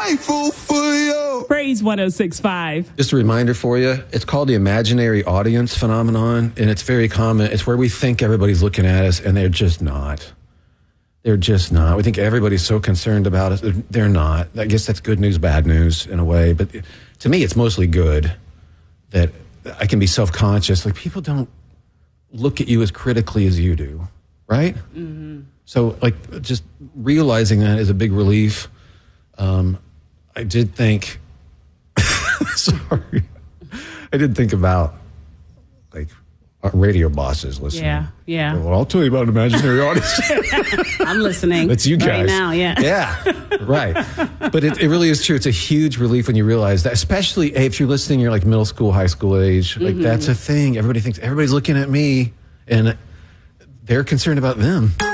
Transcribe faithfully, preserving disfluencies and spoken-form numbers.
grateful for you. Praise one oh six point five. Just a reminder for you, it's called the imaginary audience phenomenon, and it's very common. It's where we think everybody's looking at us, and they're just not. They're just not. We think everybody's so concerned about us. They're not. I guess that's good news, bad news in a way, but to me, it's mostly good that I can be self-conscious. Like, people don't look at you as critically as you do, right? Mm-hmm. So, like, just realizing that is a big relief. Um, I did think, sorry, I did think about, like, our radio bosses listening. Yeah, yeah. Well, I'll tell you about an imaginary audience. I'm listening. It's you guys. Right now, yeah. Yeah, right. But it, it really is true. It's a huge relief when you realize that, especially hey, if you're listening, you're like middle school, high school age. Like, mm-hmm. That's a thing. Everybody thinks, everybody's looking at me, and they're concerned about them.